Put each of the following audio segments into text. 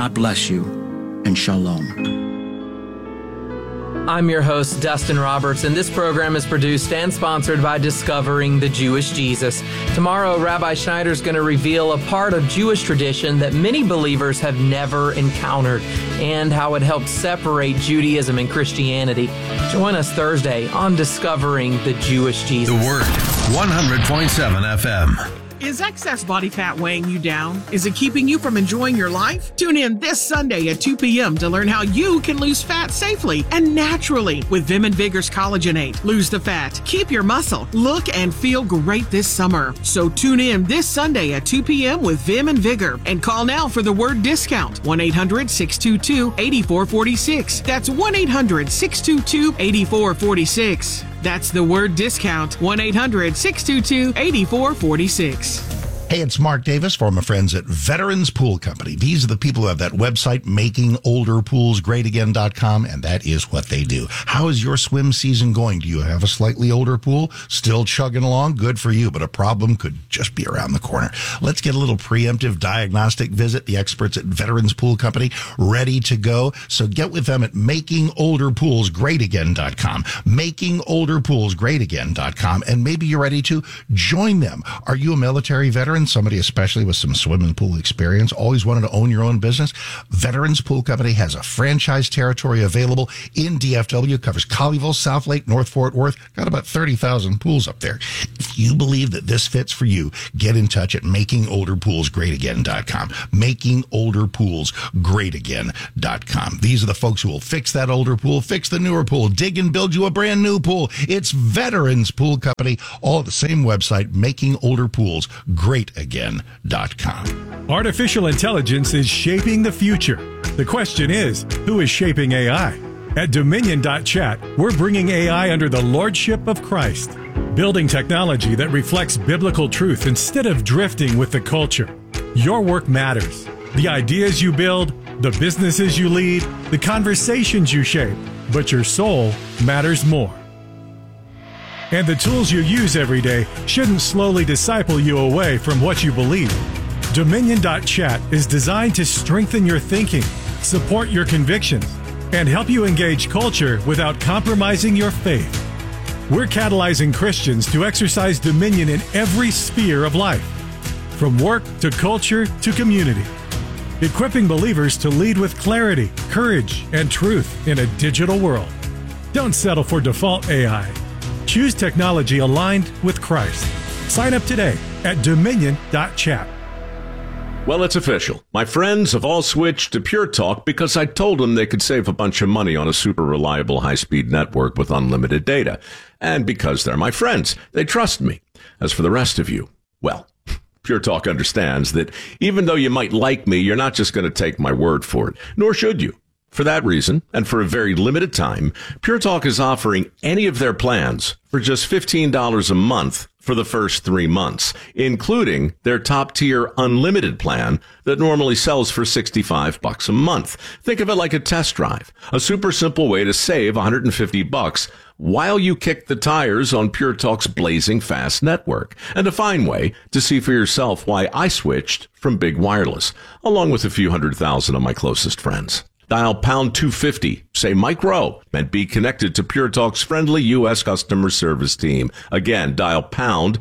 God bless you, and shalom. I'm your host, Dustin Roberts, and this program is produced and sponsored by Discovering the Jewish Jesus. Tomorrow, Rabbi Schneider's going to reveal a part of Jewish tradition that many believers have never encountered and how it helps separate Judaism and Christianity. Join us Thursday on Discovering the Jewish Jesus. The Word, 100.7 FM. Is excess body fat weighing you down? Is it keeping you from enjoying your life? Tune in this Sunday at 2 p.m. to learn how you can lose fat safely and naturally with Vim and Vigor's Collagenate. Lose the fat, keep your muscle, look and feel great this summer. So tune in this Sunday at 2 p.m. with Vim and Vigor and call now for the word discount. 1-800-622-8446. That's 1-800-622-8446. That's the word discount. 1-800-622-8446. Hey, it's Mark Davis from my friends at Veterans Pool Company. These are the people who have that website, makingolderpoolsgreatagain.com, and that is what they do. How is your swim season going? Do you have a slightly older pool? Still chugging along? Good for you, but a problem could just be around the corner. Let's get a little preemptive diagnostic visit. The experts at Veterans Pool Company ready to go. So get with them at makingolderpoolsgreatagain.com, makingolderpoolsgreatagain.com, and maybe you're ready to join them. Are you a military veteran? Somebody especially with some swimming pool experience, always wanted to own your own business? Veterans Pool Company has a franchise territory available in DFW, covers Colleyville, South Lake, North Fort Worth, got about 30,000 pools up there. If you believe that this fits for you, get in touch at makingolderpoolsgreatagain.com, makingolderpoolsgreatagain.com. These are the folks who will fix that older pool, fix the newer pool, dig and build you a brand new pool. It's Veterans Pool Company, all at the same website, makingolderpoolsgreatagain.com. Artificial intelligence is shaping the future. The question is, who is shaping AI? At Dominion.chat, we're bringing AI under the lordship of Christ, building technology that reflects biblical truth instead of drifting with the culture. Your work matters. The ideas you build, the businesses you lead, the conversations you shape, but your soul matters more. And the tools you use every day shouldn't slowly disciple you away from what you believe. Dominion.chat is designed to strengthen your thinking, support your convictions, and help you engage culture without compromising your faith. We're catalyzing Christians to exercise dominion in every sphere of life, from work to culture to community, equipping believers to lead with clarity, courage, and truth in a digital world. Don't settle for default AI. Choose technology aligned with Christ. Sign up today at Dominion.chat. Well, it's official. My friends have all switched to Pure Talk because I told them they could save a bunch of money on a super reliable high-speed network with unlimited data. And because they're my friends, they trust me. As for the rest of you, well, Pure Talk understands that even though you might like me, you're not just going to take my word for it, nor should you. For that reason, and for a very limited time, Pure Talk is offering any of their plans for just $15 a month for the first 3 months, including their top-tier unlimited plan that normally sells for $65 a month. Think of it like a test drive, a super simple way to save $150 while you kick the tires on Pure Talk's blazing fast network, and a fine way to see for yourself why I switched from big wireless, along with a few 100,000 of my closest friends. Dial pound 250, say Mike Rowe, and be connected to Pure Talk's friendly U.S. customer service team. Again, dial pound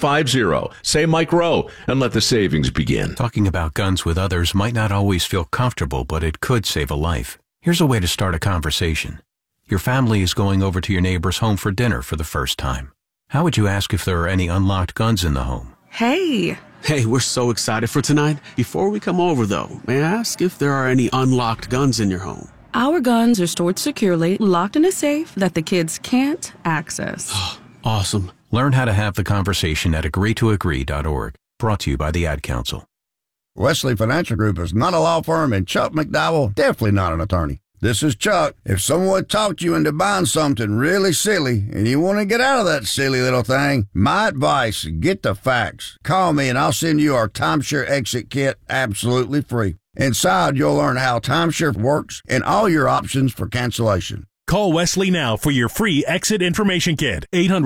250, say Mike Rowe, and let the savings begin. Talking about guns with others might not always feel comfortable, but it could save a life. Here's a way to start a conversation. Your family is going over to your neighbor's home for dinner for the first time. How would you ask if there are any unlocked guns in the home? Hey, we're so excited for tonight. Before we come over, though, may I ask if there are any unlocked guns in your home? Our guns are stored securely, locked in a safe that the kids can't access. Awesome. Learn how to have the conversation at agreetoagree.org. Brought to you by the Ad Council. Wesley Financial Group is not a law firm, and Chuck McDowell definitely not an attorney. This is Chuck. If someone talked you into buying something really silly and you want to get out of that silly little thing, my advice, get the facts. Call me and I'll send you our timeshare exit kit absolutely free. Inside, you'll learn how timeshare works and all your options for cancellation. Call Wesley now for your free exit information kit.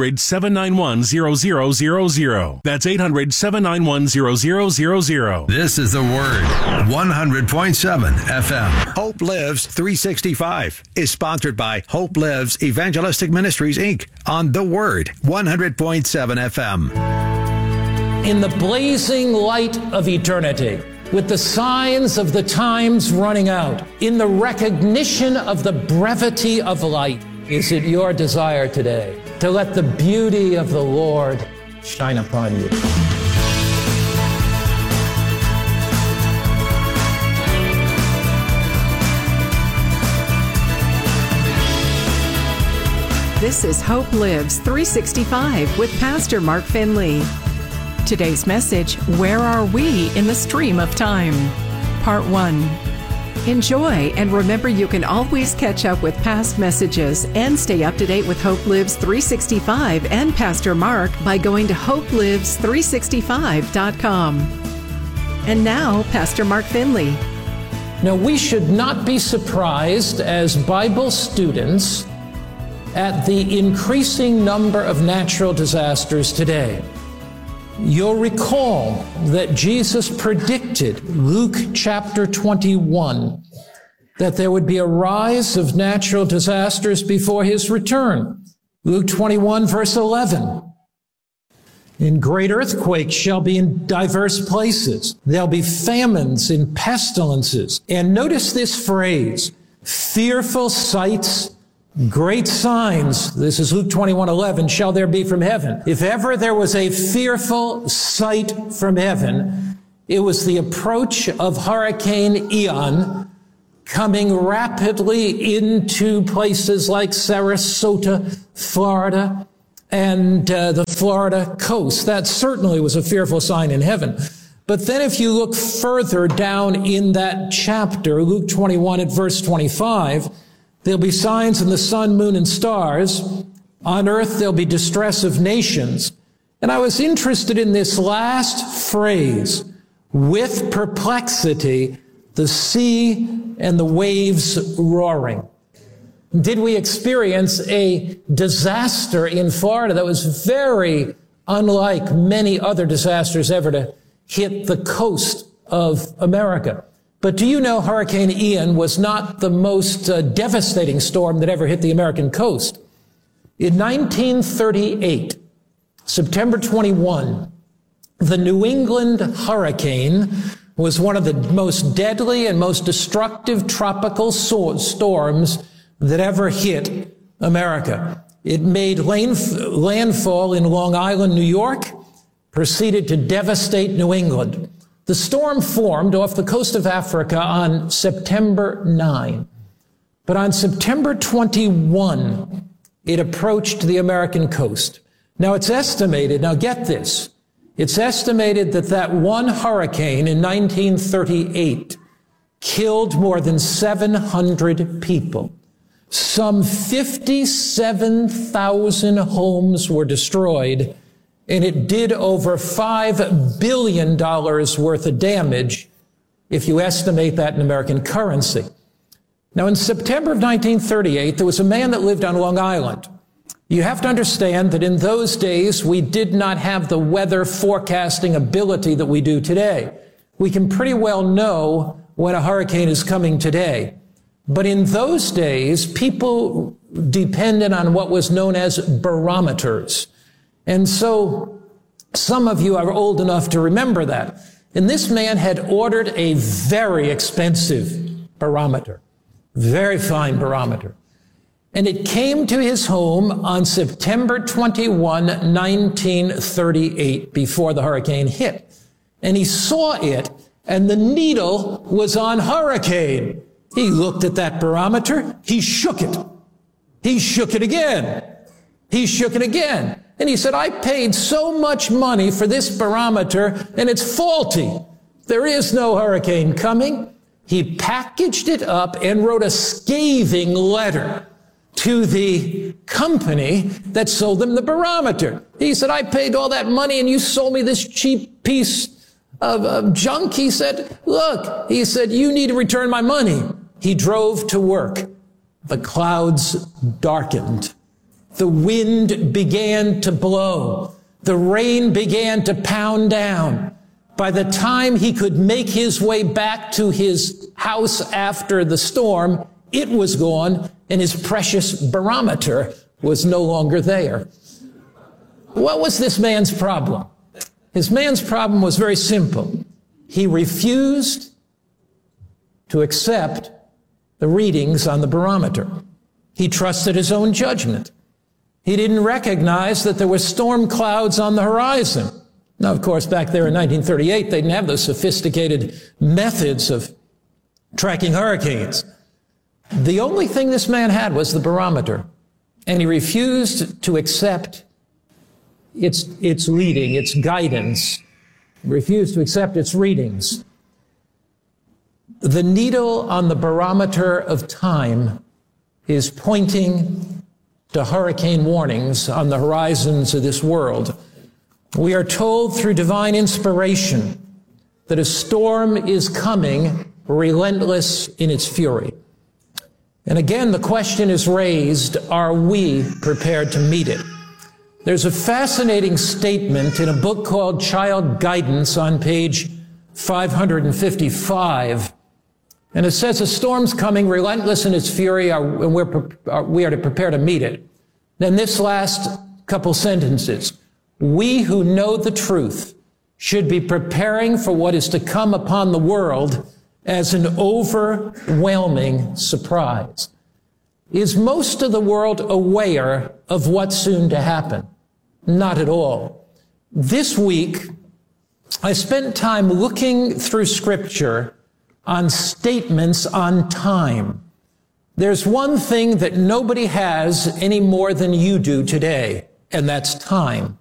800-791-0000. That's 800-791-0000. This is The Word, 100.7 FM. Hope Lives 365 is sponsored by Hope Lives Evangelistic Ministries, Inc. on The Word, 100.7 FM. In the blazing light of eternity, with the signs of the times running out, in the recognition of the brevity of light, is it your desire today to let the beauty of the Lord shine upon you? This is Hope Lives 365 with Pastor Mark Finley. Today's message, Where Are We in the Stream of Time? Part 1. Enjoy, and remember you can always catch up with past messages and stay up to date with Hope Lives 365 and Pastor Mark by going to hopelives365.com. And now, Pastor Mark Finley. Now, we should not be surprised as Bible students at the increasing number of natural disasters today. You'll recall that Jesus predicted, Luke chapter 21, that there would be a rise of natural disasters before his return. Luke 21, verse 11. And great earthquakes shall be in diverse places. There'll be famines and pestilences. And notice this phrase, fearful sights, great signs, this is Luke 21:11, shall there be from heaven. If ever there was a fearful sight from heaven, it was the approach of Hurricane Ian coming rapidly into places like Sarasota, Florida, and the Florida coast. That certainly was a fearful sign in heaven. But then if you look further down in that chapter, Luke 21 at verse 25, there'll be signs in the sun, moon, and stars. On earth, there'll be distress of nations. And I was interested in this last phrase, with perplexity, the sea and the waves roaring. Did we experience a disaster in Florida that was very unlike many other disasters ever to hit the coast of America? But do you know Hurricane Ian was not the most devastating storm that ever hit the American coast? In 1938, September 21, the New England hurricane was one of the most deadly and most destructive tropical storms that ever hit America. It made landfall in Long Island, New York, proceeded to devastate New England. The storm formed off the coast of Africa on September 9. But on September 21, it approached the American coast. Now it's estimated, now get this, it's estimated that one hurricane in 1938 killed more than 700 people. Some 57,000 homes were destroyed, and it did over $5 billion worth of damage if you estimate that in American currency. Now, in September of 1938, there was a man that lived on Long Island. You have to understand that in those days, we did not have the weather forecasting ability that we do today. We can pretty well know when a hurricane is coming today. But in those days, people depended on what was known as barometers. And so some of you are old enough to remember that. And this man had ordered a very expensive barometer, very fine barometer. And it came to his home on September 21, 1938, before the hurricane hit. And he saw it, and the needle was on hurricane. He looked at that barometer. He shook it. He shook it again. He shook it again. And he said, I paid so much money for this barometer, and it's faulty. There is no hurricane coming. He packaged it up and wrote a scathing letter to the company that sold them the barometer. He said, I paid all that money, and you sold me this cheap piece of junk. He said, look, he said, you need to return my money. He drove to work the clouds darkened. The wind began to blow. The rain began to pound down. By the time he could make his way back to his house after the storm, it was gone, and his precious barometer was no longer there. What was this man's problem? His man's problem was very simple. He refused to accept the readings on the barometer. He trusted his own judgment. He didn't recognize that there were storm clouds on the horizon. Now, of course, back there in 1938, they didn't have those sophisticated methods of tracking hurricanes. The only thing this man had was the barometer, and he refused to accept its leading, its guidance. He refused to accept its readings. The needle on the barometer of time is pointing to hurricane warnings on the horizons of this world. We are told through divine inspiration that a storm is coming, relentless in its fury. And again, the question is raised, are we prepared to meet it? There's a fascinating statement in a book called Child Guidance on page 555. And it says, a storm's coming, relentless in its fury, and we are to prepare to meet it. Then this last couple sentences. We who know the truth should be preparing for what is to come upon the world as an overwhelming surprise. Is most of the world aware of what's soon to happen? Not at all. This week, I spent time looking through Scripture on statements on time. There's one thing that nobody has any more than you do today, and that's time.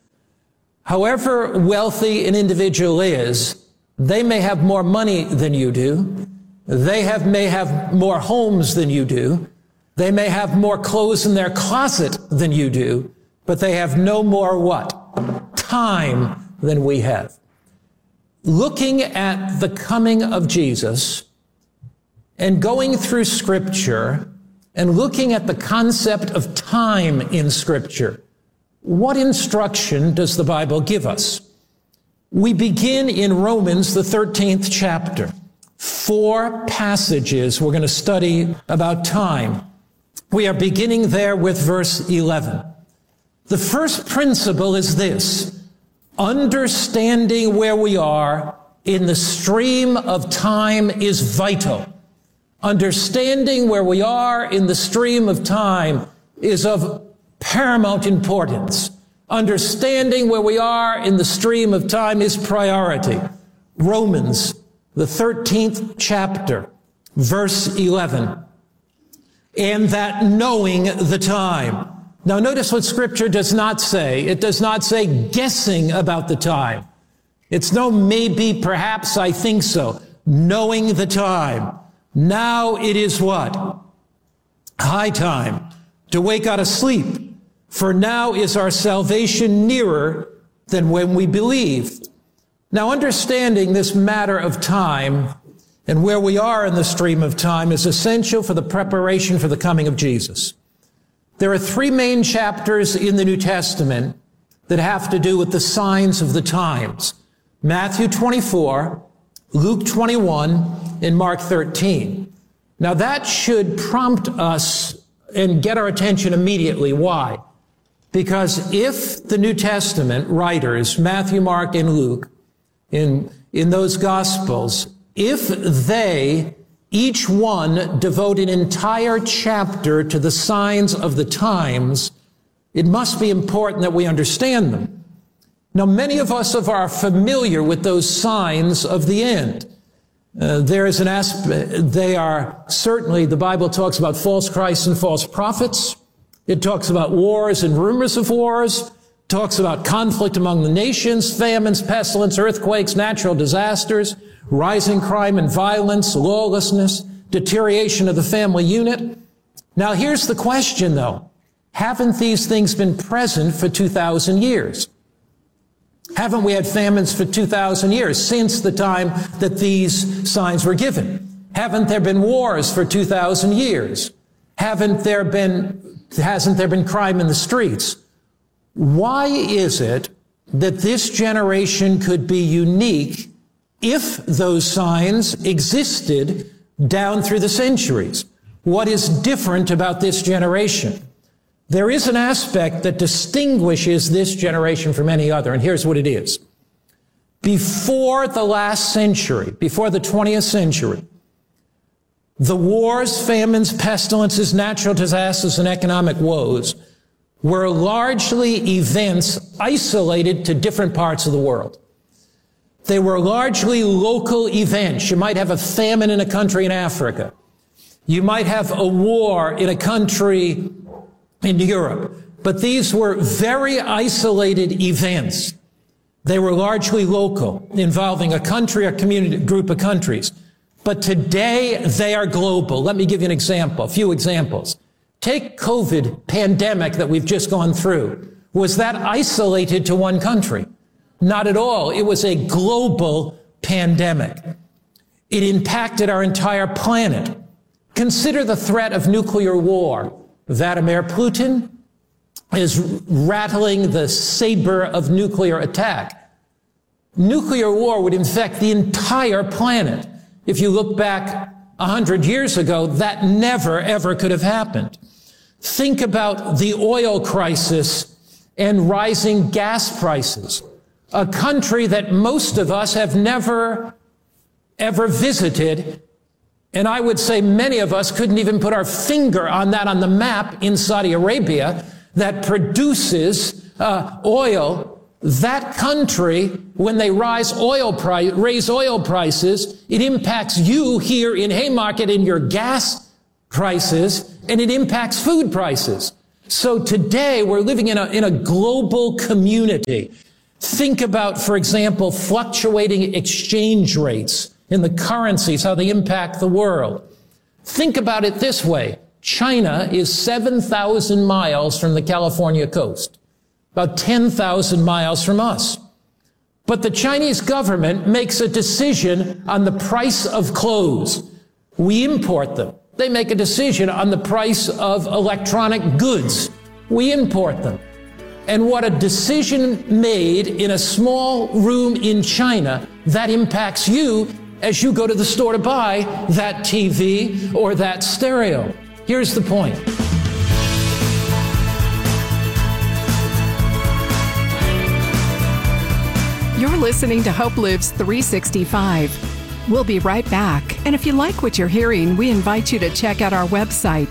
However wealthy an individual is, they may have more money than you do. They may have more homes than you do. They may have more clothes in their closet than you do, but they have no more what? Time than we have. Looking at the coming of Jesus and going through Scripture and looking at the concept of time in Scripture, what instruction does the Bible give us? We begin in Romans, the 13th chapter. 4 passages we're going to study about time. We are beginning there with verse 11. The first principle is this: understanding where we are in the stream of time is vital. Understanding where we are in the stream of time is of paramount importance. Understanding where we are in the stream of time is priority. Romans, the 13th chapter, verse 11. And that knowing the time. Now notice what Scripture does not say. It does not say guessing about the time. It's no maybe, perhaps, I think so. Knowing the time. Now it is what? High time to wake out of sleep. For now is our salvation nearer than when we believed. Now, understanding this matter of time and where we are in the stream of time is essential for the preparation for the coming of Jesus. There are 3 main chapters in the New Testament that have to do with the signs of the times. Matthew 24, Luke 21, and Mark 13. Now, that should prompt us and get our attention immediately. Why? Because if the New Testament writers, Matthew, Mark, and Luke, in those Gospels, if they, each one, devote an entire chapter to the signs of the times, it must be important that we understand them. Now, many of us are familiar with those signs of the end. There is an aspect, they are certainly, the Bible talks about false Christs and false prophets. It talks about wars and rumors of wars, talks about conflict among the nations, famines, pestilence, earthquakes, natural disasters, rising crime and violence, lawlessness, deterioration of the family unit. Now, here's the question, though. Haven't these things been present for 2,000 years? Haven't we had famines for 2,000 years since the time that these signs were given? Haven't there been wars for 2,000 years? hasn't there been crime in the streets? Why is it that this generation could be unique if those signs existed down through the centuries? What is different about this generation? There is an aspect that distinguishes this generation from any other, and here's what it is. Before the last century, before the 20th century, the wars, famines, pestilences, natural disasters, and economic woes were largely events isolated to different parts of the world. They were largely local events. You might have a famine in a country in Africa. You might have a war in a country in Europe. But these were very isolated events. They were largely local, involving a country, a community, group of countries. But today, they are global. Let me give you an example, a few examples. Take COVID pandemic that we've just gone through. Was that isolated to one country? Not at all. It was a global pandemic. It impacted our entire planet. Consider the threat of nuclear war. Vladimir Putin is rattling the saber of nuclear attack. Nuclear war would infect the entire planet. If you look back 100 years ago, that never, ever could have happened. Think about the oil crisis and rising gas prices. A country that most of us have never, ever visited. And I would say many of us couldn't even put our finger on that on the map in Saudi Arabia that produces oil. That country, when they raise oil prices, it impacts you here in Haymarket in your gas prices, and it impacts food prices. So today we're living in a global community. Think about, for example, fluctuating exchange rates in the currencies, how they impact the world. Think about it this way. China is 7,000 miles from the California coast, about 10,000 miles from us. But the Chinese government makes a decision on the price of clothes. We import them. They make a decision on the price of electronic goods. We import them. And what a decision made in a small room in China, that impacts you as you go to the store to buy that TV or that stereo. Here's the point. You're listening to Hope Lives 365. We'll be right back. And if you like what you're hearing, we invite you to check out our website,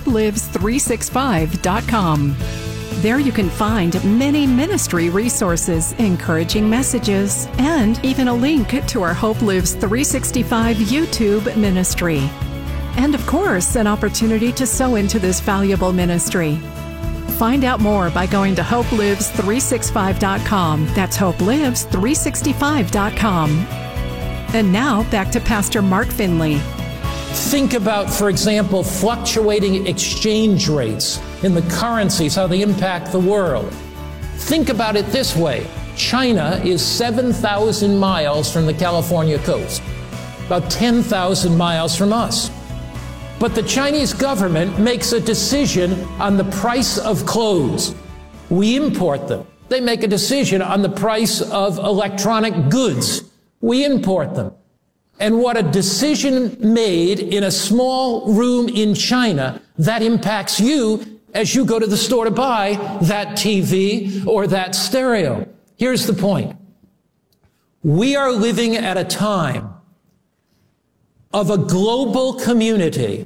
hopelives365.com. There you can find many ministry resources, encouraging messages, and even a link to our Hope Lives 365 YouTube ministry. And of course, an opportunity to sow into this valuable ministry. Find out more by going to hopelives365.com. That's hopelives365.com. And now back to Pastor Mark Finley. Think about, for example, fluctuating exchange rates in the currencies, how they impact the world. Think about it this way. China is 7,000 miles from the California coast, about 10,000 miles from us. But the Chinese government makes a decision on the price of clothes. We import them. They make a decision on the price of electronic goods. We import them. And what a decision made in a small room in China, that impacts you as you go to the store to buy that TV or that stereo. Here's the point. We are living at a time of a global community,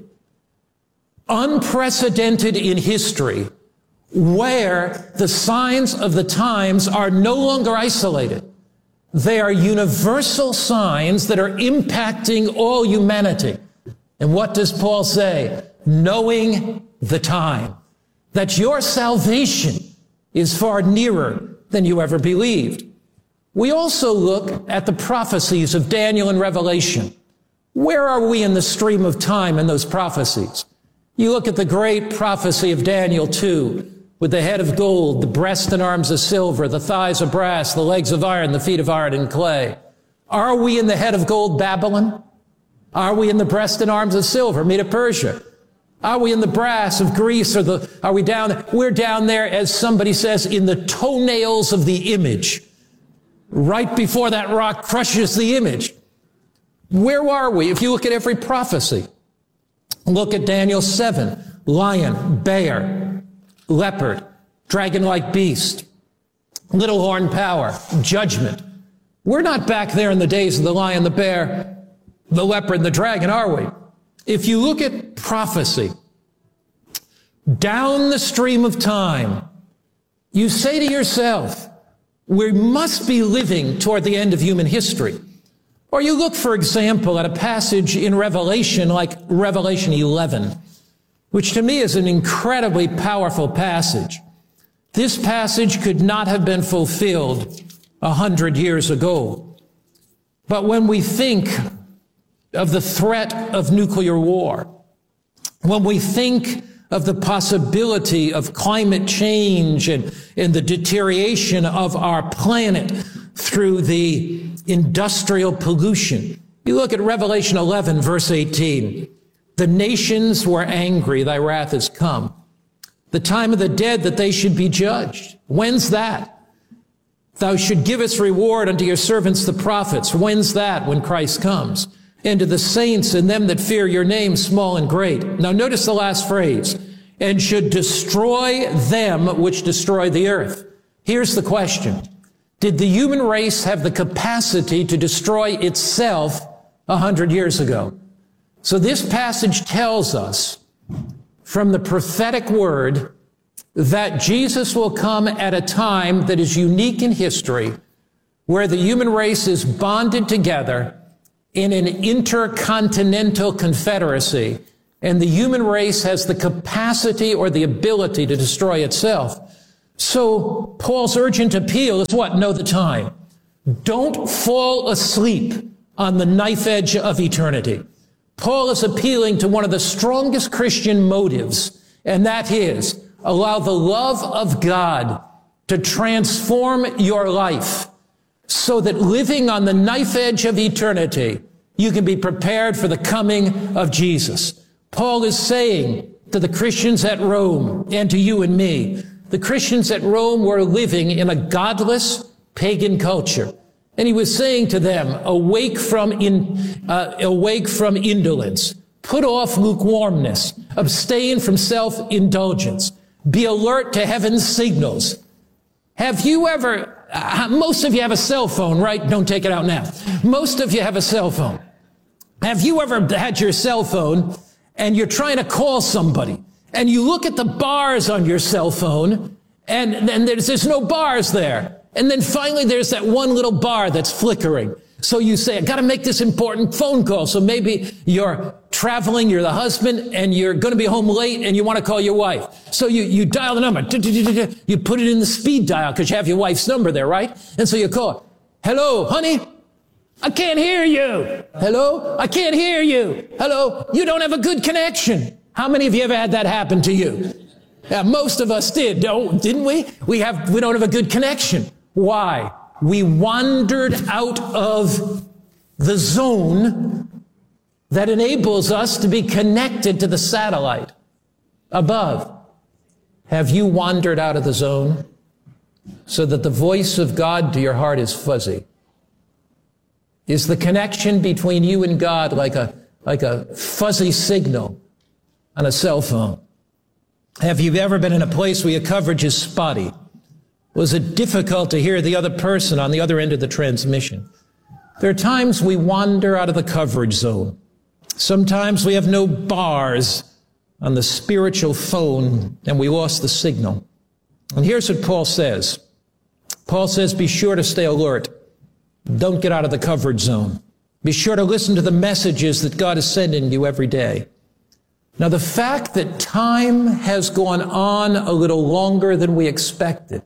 unprecedented in history, where the signs of the times are no longer isolated. They are universal signs that are impacting all humanity. And what does Paul say? Knowing the time, that your salvation is far nearer than you ever believed. We also look at the prophecies of Daniel and Revelation. Where are we in the stream of time in those prophecies? You look at the great prophecy of Daniel 2, with the head of gold, the breast and arms of silver, the thighs of brass, the legs of iron, the feet of iron and clay. Are we in the head of gold Babylon? Are we in the breast and arms of silver, Medo-Persia? Are we in the brass of Greece, or are we down there? We're down there, as somebody says, in the toenails of the image, right before that rock crushes the image. Where are we? If you look at every prophecy, look at Daniel 7, lion, bear, leopard, dragon-like beast, little horn power, judgment. We're not back there in the days of the lion, the bear, the leopard, and the dragon, are we? If you look at prophecy, down the stream of time, you say to yourself, we must be living toward the end of human history. Or you look, for example, at a passage in Revelation like Revelation 11, which to me is an incredibly powerful passage. This passage could not have been fulfilled 100 years ago. But when we think of the threat of nuclear war, when we think of the possibility of climate change and the deterioration of our planet through the industrial pollution, you look at Revelation 11, verse 18. The nations were angry, thy wrath is come. The time of the dead that they should be judged. When's that? Thou should give us reward unto your servants the prophets. When's that? When Christ comes. And to the saints and them that fear your name, small and great. Now notice the last phrase. And should destroy them which destroy the earth. Here's the question. Did the human race have the capacity to destroy itself 100 years ago? So this passage tells us from the prophetic word that Jesus will come at a time that is unique in history, where the human race is bonded together in an intercontinental confederacy, and the human race has the capacity or the ability to destroy itself. So Paul's urgent appeal is what? Know the time. Don't fall asleep on the knife edge of eternity. Paul is appealing to one of the strongest Christian motives, and that is, allow the love of God to transform your life so that living on the knife edge of eternity, you can be prepared for the coming of Jesus. Paul is saying to the Christians at Rome and to you and me, the Christians at Rome were living in a godless pagan culture. And he was saying to them, awake from indolence, put off lukewarmness, abstain from self-indulgence, be alert to heaven's signals. Have you ever, most of you have a cell phone, right? Don't take it out now. Most of you have a cell phone. Have you ever had your cell phone and you're trying to call somebody and you look at the bars on your cell phone and then there's no bars there. And then finally there's that one little bar that's flickering. So you say, I got to make this important phone call. So maybe you're traveling, you're the husband, and you're going to be home late, and you want to call your wife. So you dial the number. You put it in the speed dial because you have your wife's number there, right? And so you call. Hello, honey? I can't hear you. Hello? I can't hear you. Hello? You don't have a good connection. How many of you ever had that happen to you? Yeah, most of us did, didn't we? We don't have a good connection. Why? We wandered out of the zone that enables us to be connected to the satellite above. Have you wandered out of the zone so that the voice of God to your heart is fuzzy? Is the connection between you and God like a fuzzy signal on a cell phone? Have you ever been in a place where your coverage is spotty? Was it difficult to hear the other person on the other end of the transmission? There are times we wander out of the coverage zone. Sometimes we have no bars on the spiritual phone and we lost the signal. And here's what Paul says. Paul says, be sure to stay alert. Don't get out of the coverage zone. Be sure to listen to the messages that God is sending you every day. Now, the fact that time has gone on a little longer than we expected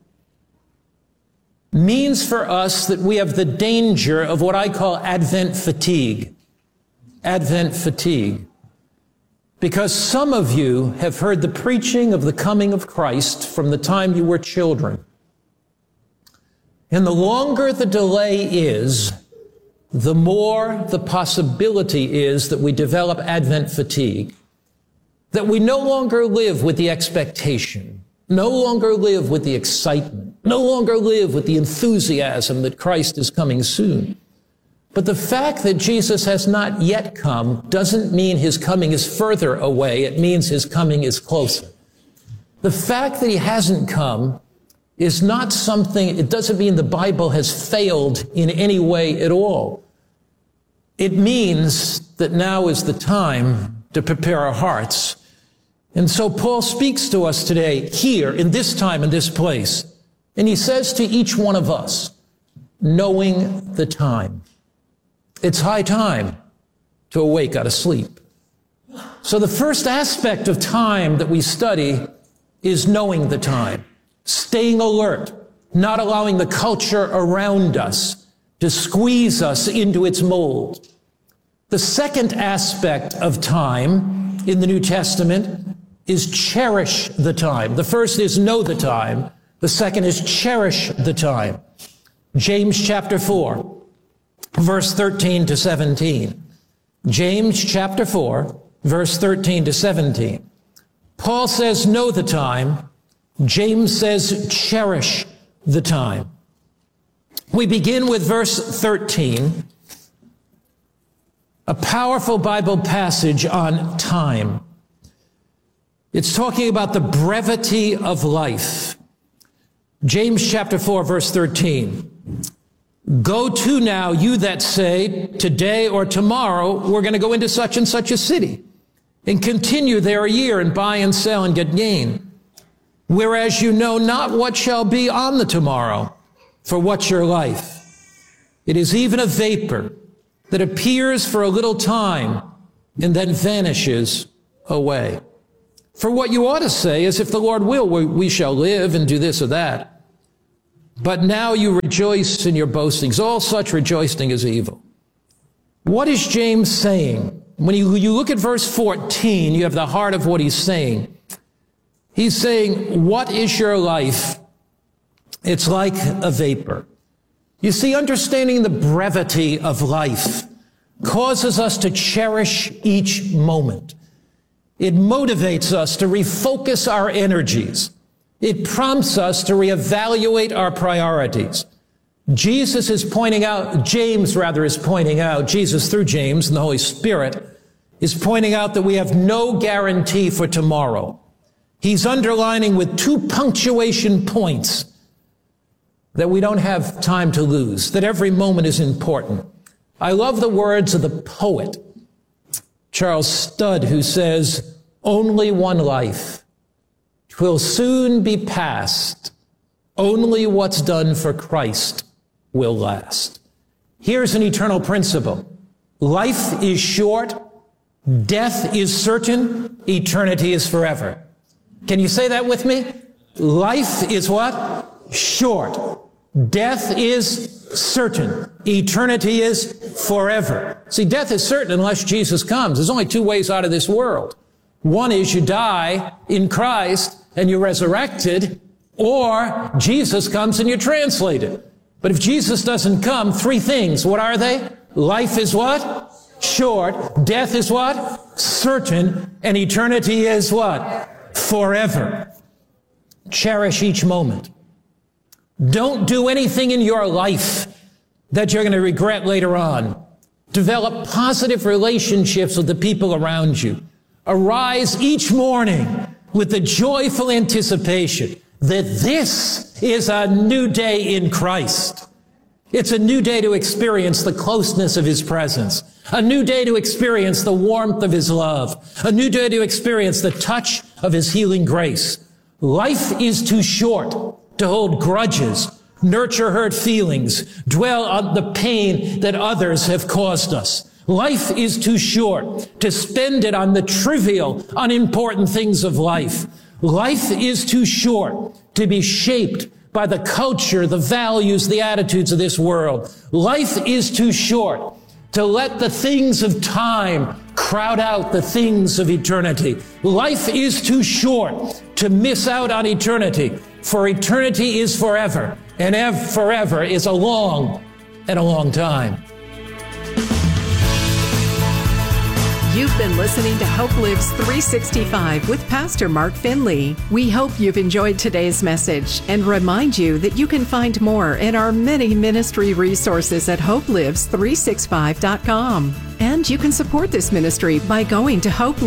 means for us that we have the danger of what I call Advent fatigue. Advent fatigue. Because some of you have heard the preaching of the coming of Christ from the time you were children. And the longer the delay is, the more the possibility is that we develop Advent fatigue. that we no longer live with the expectation, no longer live with the excitement, no longer live with the enthusiasm that Christ is coming soon. But the fact that Jesus has not yet come doesn't mean his coming is further away. It means his coming is closer. The fact that he hasn't come is not something, it doesn't mean the Bible has failed in any way at all. It means that now is the time to prepare our hearts. And so Paul speaks to us today, here, in this time, in this place. And he says to each one of us, knowing the time. It's high time to awake out of sleep. So the first aspect of time that we study is knowing the time, staying alert, not allowing the culture around us to squeeze us into its mold. The second aspect of time in the New Testament is cherish the time. The first is know the time. The second is cherish the time. James chapter 4. Verse 13 to 17. James chapter 4, verse 13 to 17. Paul says, know the time. James says, cherish the time. We begin with verse 13, a powerful Bible passage on time. It's talking about the brevity of life. James chapter 4, verse 13. Go to now, you that say, today or tomorrow, we're going to go into such and such a city and continue there a year and buy and sell and get gain. Whereas you know not what shall be on the tomorrow, for what's your life? It is even a vapor that appears for a little time and then vanishes away. For what you ought to say is, if the Lord will, we shall live and do this or that. But now you rejoice in your boastings. All such rejoicing is evil. What is James saying? When you look at verse 14, you have the heart of what he's saying. He's saying, what is your life? It's like a vapor. You see, understanding the brevity of life causes us to cherish each moment. It motivates us to refocus our energies. It prompts us to reevaluate our priorities. Jesus is pointing out, Jesus through James and the Holy Spirit, is pointing out that we have no guarantee for tomorrow. He's underlining with 2 punctuation points that we don't have time to lose, that every moment is important. I love the words of the poet, Charles Studd, who says, only one life. 'Twill soon be past. Only what's done for Christ will last. Here's an eternal principle. Life is short. Death is certain. Eternity is forever. Can you say that with me? Life is what? Short. Death is certain. Eternity is forever. See, death is certain unless Jesus comes. There's only 2 ways out of this world. One is you die in Christ and you're resurrected, or Jesus comes and you're translated. But if Jesus doesn't come, 3 things. What are they? Life is what? Short. Death is what? Certain. And eternity is what? Forever. Cherish each moment. Don't do anything in your life that you're going to regret later on. Develop positive relationships with the people around you. Arise each morning with the joyful anticipation that this is a new day in Christ. It's a new day to experience the closeness of his presence, a new day to experience the warmth of his love, a new day to experience the touch of his healing grace. Life is too short to hold grudges, nurture hurt feelings, dwell on the pain that others have caused us. Life is too short to spend it on the trivial, unimportant things of life. Life is too short to be shaped by the culture, the values, the attitudes of this world. Life is too short to let the things of time crowd out the things of eternity. Life is too short to miss out on eternity, for eternity is forever, and forever is a long and a long time. You've been listening to Hope Lives 365 with Pastor Mark Finley. We hope you've enjoyed today's message and remind you that you can find more in our many ministry resources at hopelives365.com. And you can support this ministry by going to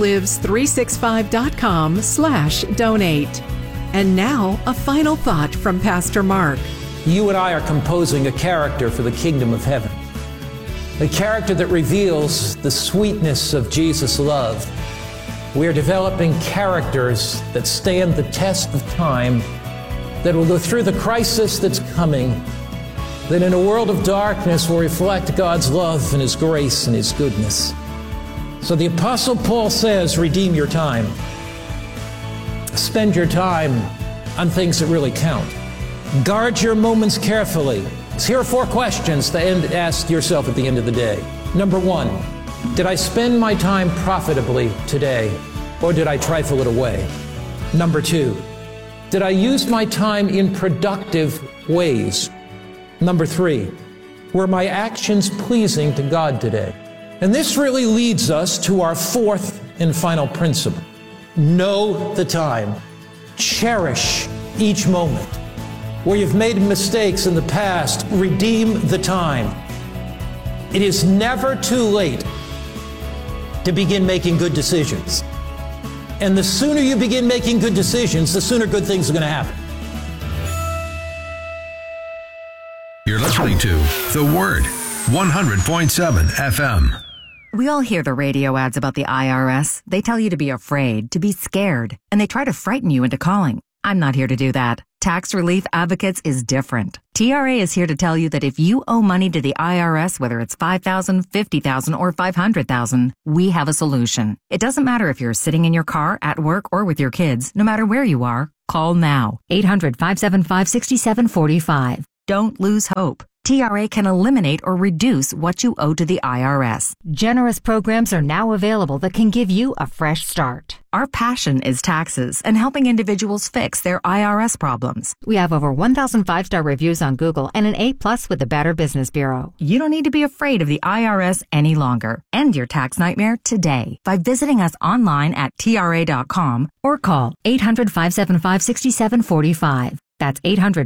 hopelives365.com/donate. And now, a final thought from Pastor Mark. You and I are composing a character for the kingdom of heaven. A character that reveals the sweetness of Jesus' love. We are developing characters that stand the test of time, that will go through the crisis that's coming, that in a world of darkness will reflect God's love and His grace and His goodness. So the Apostle Paul says, redeem your time. Spend your time on things that really count. Guard your moments carefully. So here are 4 questions to ask yourself at the end of the day. Number 1, did I spend my time profitably today, or did I trifle it away? Number 2, did I use my time in productive ways? Number 3, were my actions pleasing to God today? And this really leads us to our 4th and final principle. Know the time. Cherish each moment. Where you've made mistakes in the past, redeem the time. It is never too late to begin making good decisions. And the sooner you begin making good decisions, the sooner good things are going to happen. You're listening to The Word, 100.7 FM. We all hear the radio ads about the IRS. They tell you to be afraid, to be scared, and they try to frighten you into calling. I'm not here to do that. Tax Relief Advocates is different. TRA is here to tell you that if you owe money to the IRS, whether it's $5,000, $50,000, or $500,000, we have a solution. It doesn't matter if you're sitting in your car, at work, or with your kids. No matter where you are, call now. 800-575-6745. Don't lose hope. TRA can eliminate or reduce what you owe to the IRS. Generous programs are now available that can give you a fresh start. Our passion is taxes and helping individuals fix their IRS problems. We have over 1,000 5-star reviews on Google and an A+ with the Better Business Bureau. You don't need to be afraid of the IRS any longer. End your tax nightmare today by visiting us online at TRA.com or call 800-575-6745. That's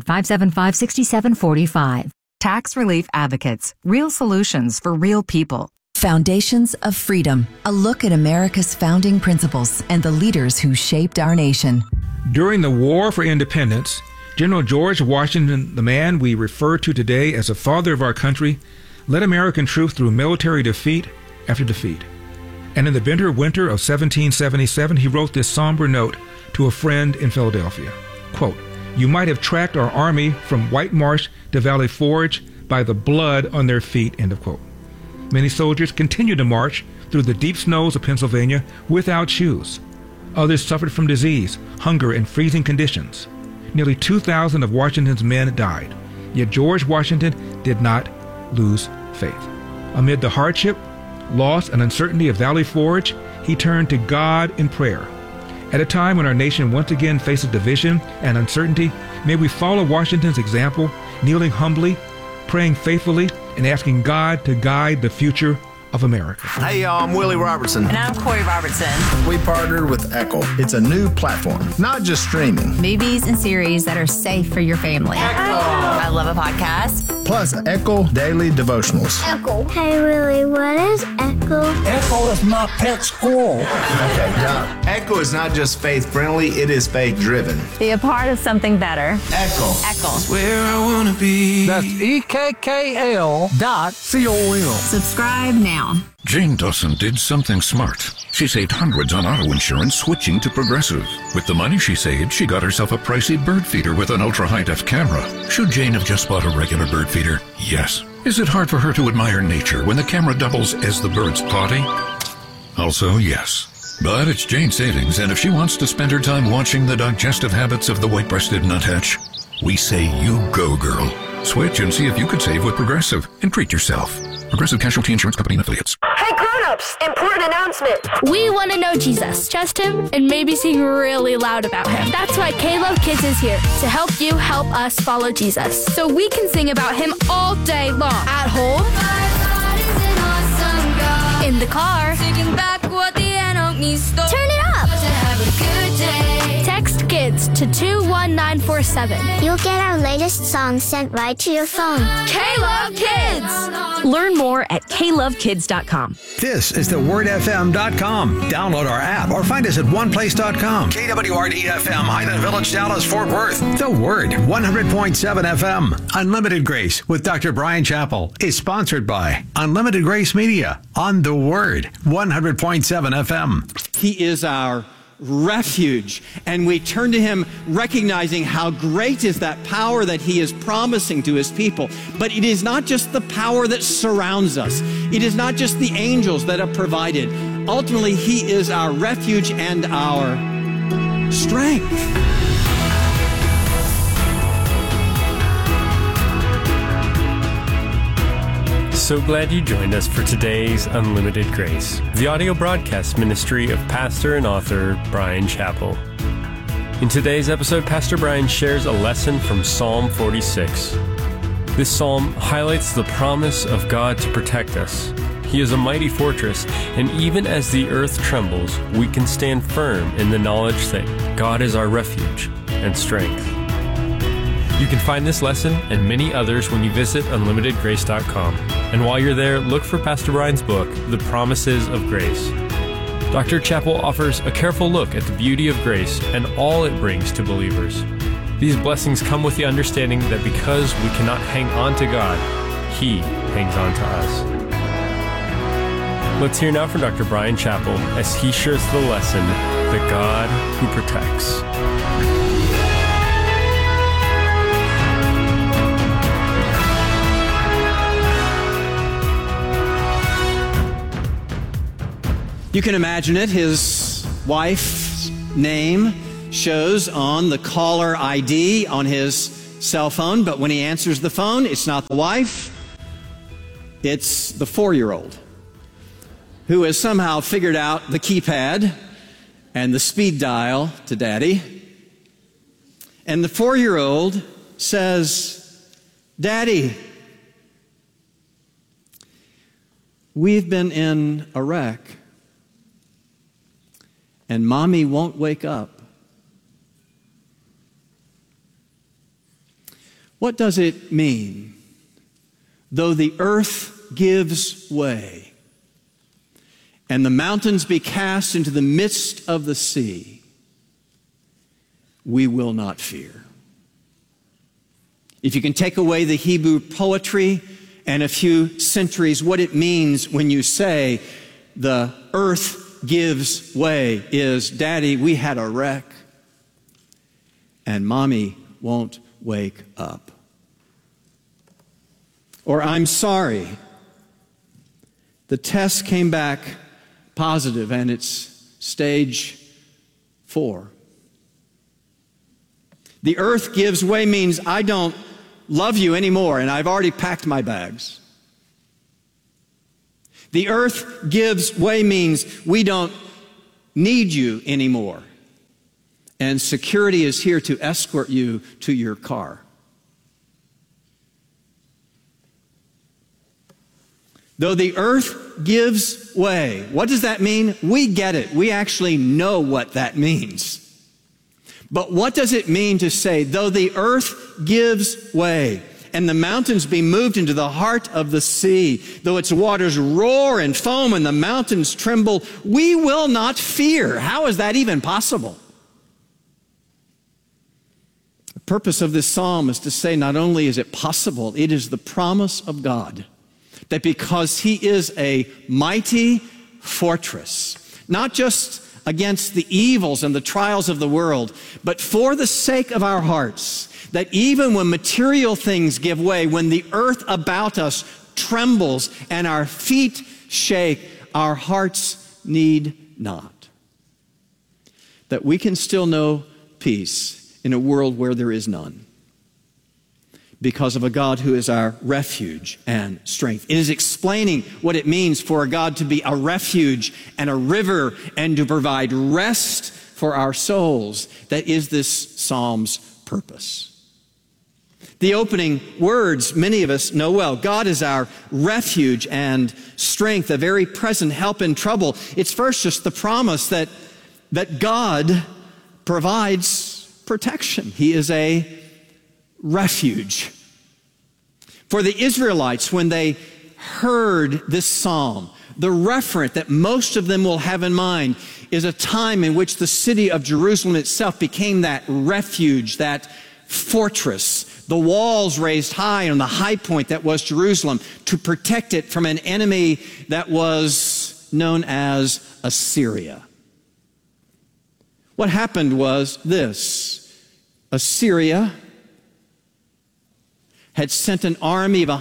800-575-6745. Tax Relief Advocates. Real solutions for real people. Foundations of Freedom. A look at America's founding principles and the leaders who shaped our nation. During the War for Independence, General George Washington, the man we refer to today as the father of our country, led American troops through military defeat after defeat. And in the bitter winter of 1777, he wrote this somber note to a friend in Philadelphia. Quote, "You might have tracked our army from White Marsh to Valley Forge by the blood on their feet," end of quote. Many soldiers continued to march through the deep snows of Pennsylvania without shoes. Others suffered from disease, hunger, and freezing conditions. Nearly 2,000 of Washington's men died. Yet George Washington did not lose faith. Amid the hardship, loss, and uncertainty of Valley Forge, he turned to God in prayer. At a time when our nation once again faces division and uncertainty, may we follow Washington's example, kneeling humbly, praying faithfully, and asking God to guide the future of America. Hey y'all, I'm Willie Robertson. And I'm Corey Robertson. We partnered with Echo. It's a new platform, not just streaming. Movies and series that are safe for your family. Echo! I love a podcast. Plus Echo Daily Devotionals. Echo. Hey Willie, what is Echo? Echo is my pet squirrel. Okay, John. Echo is not just faith-friendly, it is faith-driven. Be a part of something better. Echo. Echo. Where I want to be. That's EKKL.com. Subscribe now. Jane Dawson did something smart. She saved hundreds on auto insurance switching to Progressive. With the money she saved, she got herself a pricey bird feeder with an ultra-high-def camera. Should Jane have just bought a regular bird feeder? Yes. Is it hard for her to admire nature when the camera doubles as the bird's potty? Also, yes. But it's Jane's savings, and if she wants to spend her time watching the digestive habits of the white-breasted nuthatch, we say you go, girl. Switch and see if you could save with Progressive and treat yourself. Progressive Casualty Insurance Company and Affiliates. Hey grown-ups, important announcement. We want to know Jesus, trust him, and maybe sing really loud about him. That's why K-Love Kids is here to help you help us follow Jesus. So we can sing about him all day long. At home, in the car, singing back what the Turn it up. Text KIDS to 21947. You'll get our latest song sent right to your phone. K-Love Kids. Learn more at klovekids.com. This is thewordfm.com. Download our app or find us at oneplace.com. KWRD-FM, Highland Village, Dallas, Fort Worth. The Word, 100.7 FM. Unlimited Grace with Dr. Brian Chappell is sponsored by Unlimited Grace Media on The Word, 100.7 FM. He is our refuge, and we turn to him recognizing how great is that power that he is promising to his people. But it is not just the power that surrounds us. It is not just the angels that are provided. Ultimately, he is our refuge and our strength. So glad you joined us for today's Unlimited Grace, the audio broadcast ministry of pastor and author Brian Chappell. In today's episode, Pastor Brian shares a lesson from Psalm 46. This psalm highlights the promise of God to protect us. He is a mighty fortress, and even as the earth trembles, we can stand firm in the knowledge that God is our refuge and strength. You can find this lesson and many others when you visit unlimitedgrace.com. And while you're there, look for Pastor Brian's book, The Promises of Grace. Dr. Chappell offers a careful look at the beauty of grace and all it brings to believers. These blessings come with the understanding that because we cannot hang on to God, He hangs on to us. Let's hear now from Dr. Brian Chappell as he shares the lesson, The God Who Protects. You can imagine it. His wife's name shows on the caller ID on his cell phone, but when he answers the phone, it's not the wife, it's the 4-year-old who has somehow figured out the keypad and the speed dial to Daddy. And the 4-year-old says, "Daddy, we've been in a wreck. And Mommy won't wake up." What does it mean? Though the earth gives way, and the mountains be cast into the midst of the sea, we will not fear. If you can take away the Hebrew poetry and a few centuries, what it means when you say the earth gives way is, Daddy, we had a wreck, and Mommy won't wake up. Or, I'm sorry, the test came back positive and it's stage 4. The earth gives way means I don't love you anymore and I've already packed my bags. The earth gives way means we don't need you anymore. And security is here to escort you to your car. Though the earth gives way, what does that mean? We get it. We actually know what that means. But what does it mean to say, though the earth gives way, and the mountains be moved into the heart of the sea, though its waters roar and foam and the mountains tremble, we will not fear. How is that even possible? The purpose of this psalm is to say not only is it possible, it is the promise of God that because He is a mighty fortress, not just against the evils and the trials of the world, but for the sake of our hearts, that even when material things give way, when the earth about us trembles and our feet shake, our hearts need not. That we can still know peace in a world where there is none, because of a God who is our refuge and strength. It is explaining what it means for a God to be a refuge and a river and to provide rest for our souls that is this psalm's purpose. The opening words, many of us know well. God is our refuge and strength, a very present help in trouble. It's first just the promise that God provides protection. He is a refuge. For the Israelites, when they heard this psalm, the referent that most of them will have in mind is a time in which the city of Jerusalem itself became that refuge, that fortress, the walls raised high on the high point that was Jerusalem to protect it from an enemy that was known as Assyria. What happened was this: Assyria had sent an army of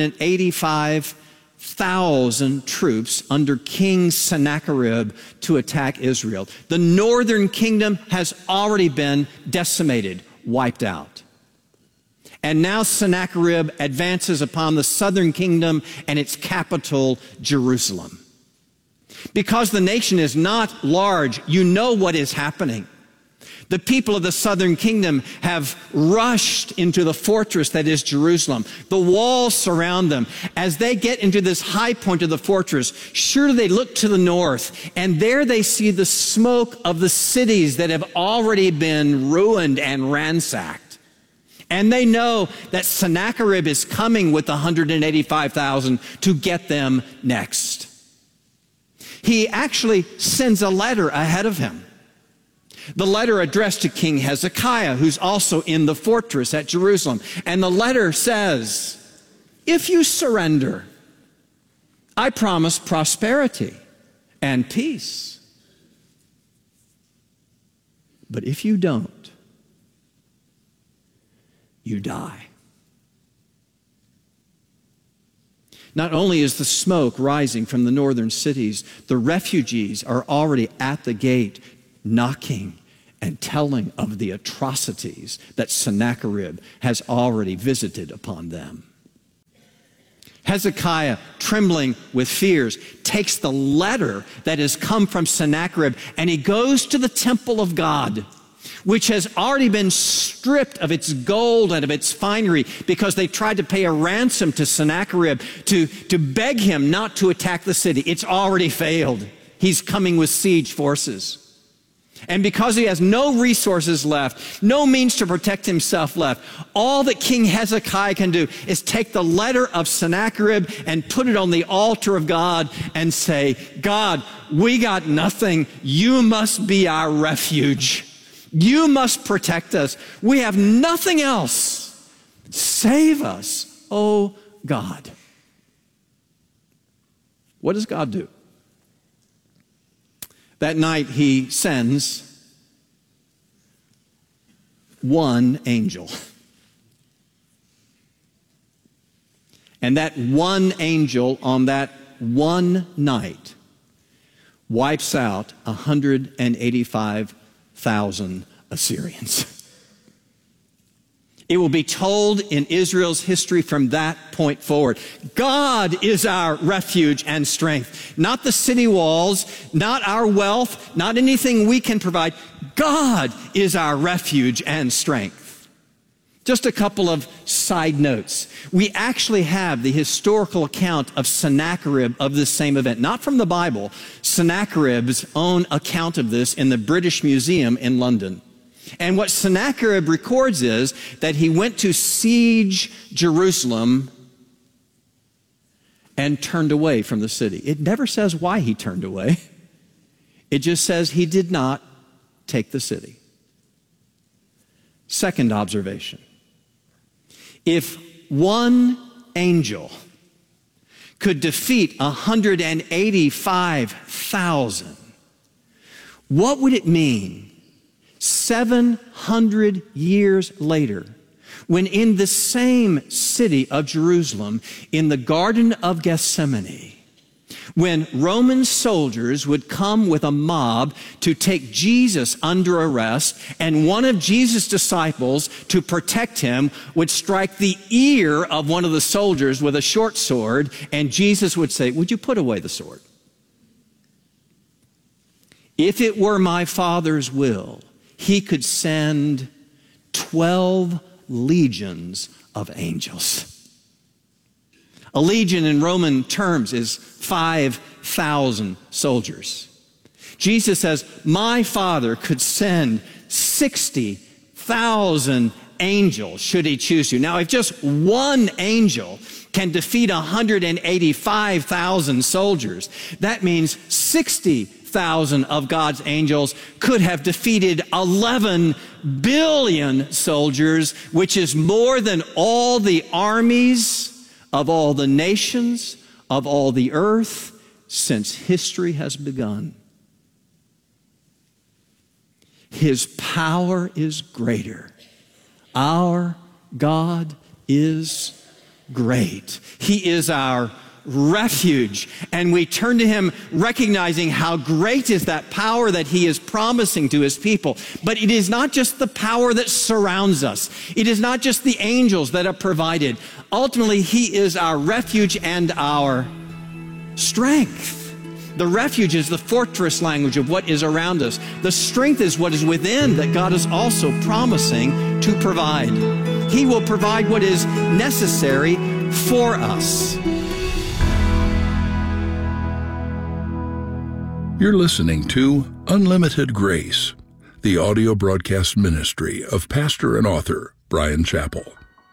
185,000 troops under King Sennacherib to attack Israel. The northern kingdom has already been decimated, wiped out. And now Sennacherib advances upon the southern kingdom and its capital, Jerusalem. Because the nation is not large, you know what is happening. The people of the southern kingdom have rushed into the fortress that is Jerusalem. The walls surround them. As they get into this high point of the fortress, surely they look to the north, and there they see the smoke of the cities that have already been ruined and ransacked. And they know that Sennacherib is coming with 185,000 to get them next. He actually sends a letter ahead of him. The letter addressed to King Hezekiah, who's also in the fortress at Jerusalem. And the letter says, if you surrender, I promise prosperity and peace. But if you don't, you die. Not only is the smoke rising from the northern cities, the refugees are already at the gate knocking and telling of the atrocities that Sennacherib has already visited upon them. Hezekiah, trembling with fears, takes the letter that has come from Sennacherib and he goes to the temple of God, which has already been stripped of its gold and of its finery because they tried to pay a ransom to Sennacherib to beg him not to attack the city. It's already failed. He's coming with siege forces. And because he has no resources left, no means to protect himself left, all that King Hezekiah can do is take the letter of Sennacherib and put it on the altar of God and say, God, we got nothing. You must be our refuge. You must protect us. We have nothing else. Save us, oh God. What does God do? That night he sends one angel. And that one angel on that one night wipes out 185,000 Assyrians. It will be told in Israel's history from that point forward. God is our refuge and strength. Not the city walls, not our wealth, not anything we can provide. God is our refuge and strength. Just a couple of side notes. We actually have the historical account of Sennacherib of this same event. Not from the Bible, Sennacherib's own account of this in the British Museum in London. And what Sennacherib records is that he went to siege Jerusalem and turned away from the city. It never says why he turned away. It just says he did not take the city. Second observation. If one angel could defeat 185,000, what would it mean 700 years later, when in the same city of Jerusalem, in the Garden of Gethsemane, when Roman soldiers would come with a mob to take Jesus under arrest, and one of Jesus' disciples, to protect him, would strike the ear of one of the soldiers with a short sword, and Jesus would say, "Would you put away the sword? If it were my Father's will, he could send 12 legions of angels. A legion in Roman terms is 5,000 soldiers. Jesus says, my Father could send 60,000 angels should he choose to. Now, if just one angel can defeat 185,000 soldiers, that means 60,000 of God's angels could have defeated 11 billion soldiers, which is more than all the armies of all the nations of all the earth since history has begun. His power is greater. Our God is great. He is our refuge, and we turn to him recognizing how great is that power that he is promising to his people. But it is not just the power that surrounds us. It is not just the angels that are provided. Ultimately, he is our refuge and our strength. The refuge is the fortress language of what is around us. The strength is what is within that God is also promising to provide. He will provide what is necessary for us. You're listening to Unlimited Grace, the audio broadcast ministry of pastor and author Bryan Chapell.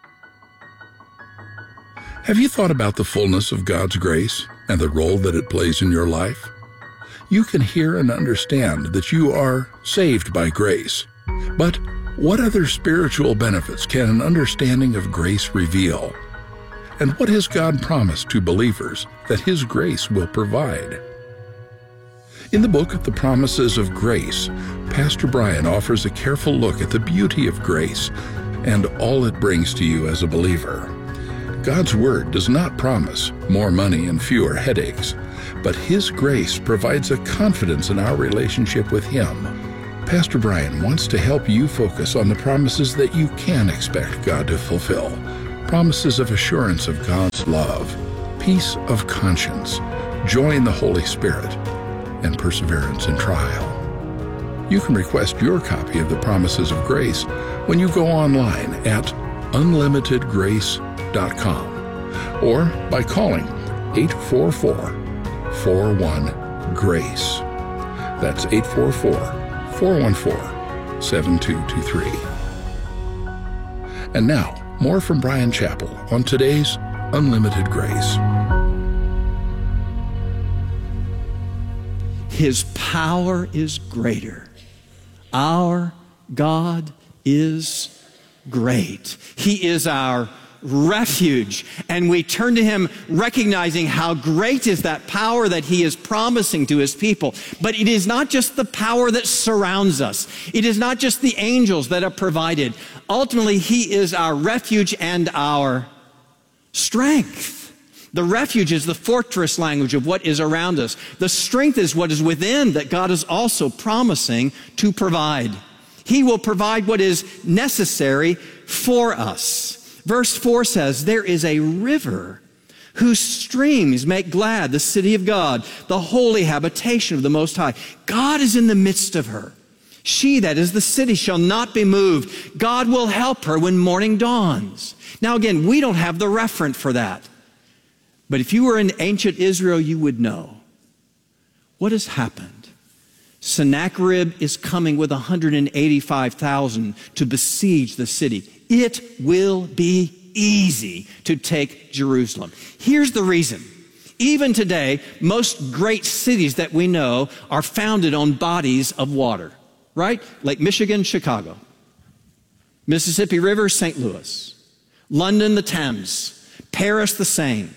Have you thought about the fullness of God's grace and the role that it plays in your life? You can hear and understand that you are saved by grace. But what other spiritual benefits can an understanding of grace reveal? And what has God promised to believers that his grace will provide? In the book, The Promises of Grace, Pastor Bryan offers a careful look at the beauty of grace and all it brings to you as a believer. God's Word does not promise more money and fewer headaches, but his grace provides a confidence in our relationship with him. Pastor Bryan wants to help you focus on the promises that you can expect God to fulfill. Promises of assurance of God's love, peace of conscience, joy in the Holy Spirit, and perseverance in trial. You can request your copy of the Promises of Grace when you go online at unlimitedgrace.com or by calling 844-41-GRACE. That's 844-414-7223. And now, more from Bryan Chapell on today's Unlimited Grace. His power is greater. Our God is great. He is our refuge, and we turn to him recognizing how great is that power that he is promising to his people. But it is not just the power that surrounds us. It is not just the angels that are provided. Ultimately, he is our refuge and our strength. The refuge is the fortress language of what is around us. The strength is what is within that God is also promising to provide. He will provide what is necessary for us. Verse 4 says, there is a river whose streams make glad the city of God, the holy habitation of the Most High. God is in the midst of her. She, that is the city, shall not be moved. God will help her when morning dawns. Now again, we don't have the referent for that. But if you were in ancient Israel, you would know. What has happened? Sennacherib is coming with 185,000 to besiege the city. It will be easy to take Jerusalem. Here's the reason. Even today, most great cities that we know are founded on bodies of water, right? Lake Michigan, Chicago. Mississippi River, St. Louis. London, the Thames. Paris, the Seine.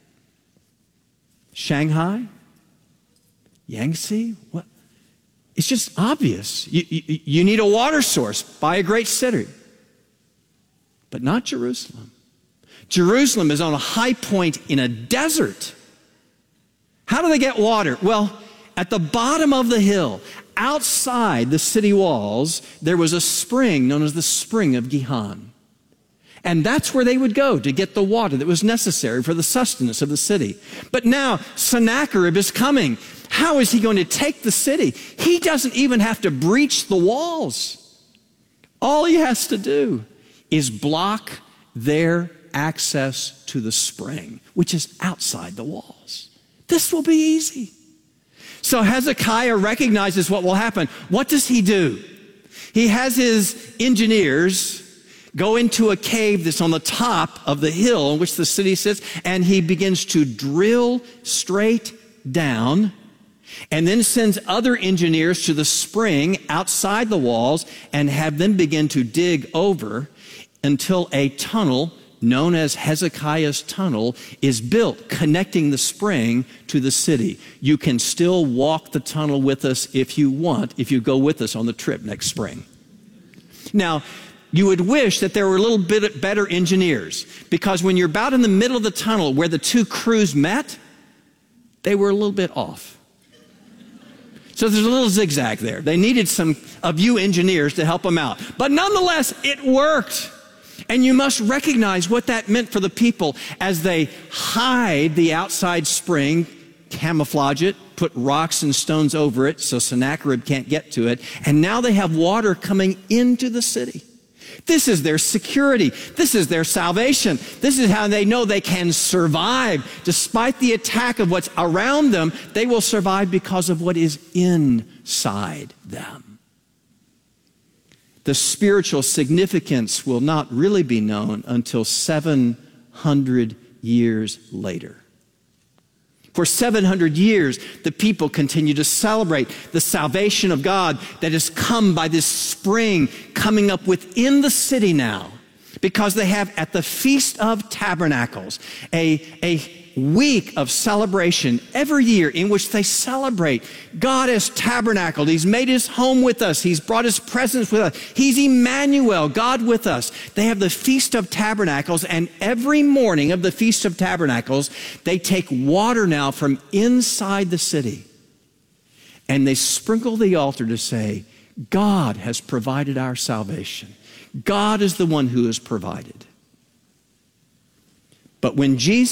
Shanghai? Yangtze? What? It's just obvious. You need a water source by a great city. But not Jerusalem. Jerusalem is on a high point in a desert. How do they get water? Well, at the bottom of the hill, outside the city walls, there was a spring known as the Spring of Gihon. And that's where they would go to get the water that was necessary for the sustenance of the city. But now Sennacherib is coming. How is he going to take the city? He doesn't even have to breach the walls. All he has to do is block their access to the spring, which is outside the walls. This will be easy. So Hezekiah recognizes what will happen. What does he do? He has his engineers go into a cave that's on the top of the hill in which the city sits, and he begins to drill straight down, and then sends other engineers to the spring outside the walls and have them begin to dig over until a tunnel known as Hezekiah's Tunnel is built, connecting the spring to the city. You can still walk the tunnel with us if you want, if you go with us on the trip next spring. Now, you would wish that there were a little bit better engineers, because when you're about in the middle of the tunnel where the two crews met, they were a little bit off. So there's a little zigzag there. They needed some of you engineers to help them out. But nonetheless, it worked. And you must recognize what that meant for the people as they hide the outside spring, camouflage it, put rocks and stones over it so Sennacherib can't get to it. And now they have water coming into the city. This is their security. This is their salvation. This is how they know they can survive. Despite the attack of what's around them, they will survive because of what is inside them. The spiritual significance will not really be known until 700 years later. For 700 years, the people continue to celebrate the salvation of God that has come by this spring coming up within the city now, because they have at the Feast of Tabernacles a week of celebration every year in which they celebrate God has tabernacled. He's made his home with us. He's brought his presence with us. He's Emmanuel, God with us. They have the Feast of Tabernacles, and every morning of the Feast of Tabernacles, they take water now from inside the city, and they sprinkle the altar to say, God has provided our salvation. God is the one who has provided. But when Jesus